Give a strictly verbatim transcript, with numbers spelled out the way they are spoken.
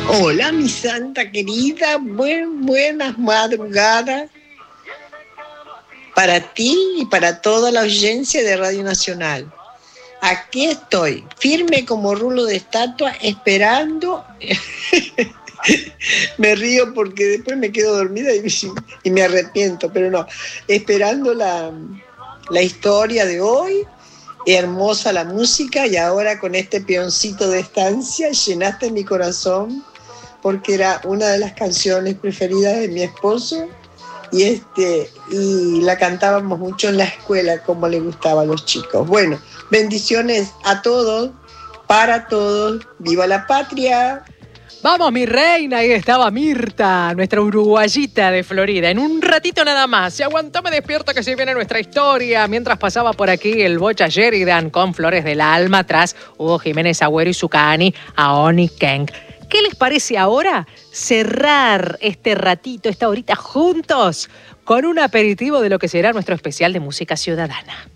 Hola, mi santa querida, buen, buenas madrugadas para ti y para toda la audiencia de Radio Nacional. Aquí estoy, firme como rulo de estatua, esperando. Me río porque después me quedo dormida y, y me arrepiento, pero no, esperando la, la historia de hoy. Hermosa la música, y ahora con este peoncito de estancia llenaste mi corazón, porque era una de las canciones preferidas de mi esposo, y, este, y la cantábamos mucho en la escuela, como le gustaba a los chicos. Bueno, bendiciones a todos, para todos, ¡viva la patria! Vamos, mi reina, ahí estaba Mirta, nuestra uruguayita de Florida. En un ratito nada más, se aguantó, me despierto que se viene nuestra historia. Mientras pasaba por aquí el Bocha Sheridan con Flores del Alma, atrás Hugo Jiménez Agüero y Zucani, Aoni Keng. ¿Qué les parece ahora cerrar este ratito, esta horita juntos, con un aperitivo de lo que será nuestro especial de música ciudadana?